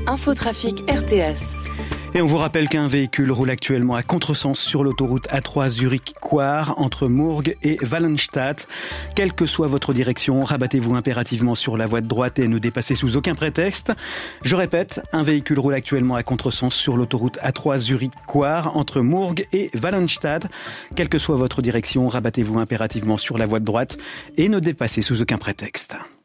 Infotrafic RTS. Et on vous rappelle qu'un véhicule roule actuellement à contresens sur l'autoroute A3 Zurich-Coire entre Mourgues et Wallenstadt. Quelle que soit votre direction, rabattez-vous impérativement sur la voie de droite et ne dépassez sous aucun prétexte. Je répète, un véhicule roule actuellement à contresens sur l'autoroute A3 Zurich-Coire entre Mourgues et Wallenstadt. Quelle que soit votre direction, rabattez-vous impérativement sur la voie de droite et ne dépassez sous aucun prétexte.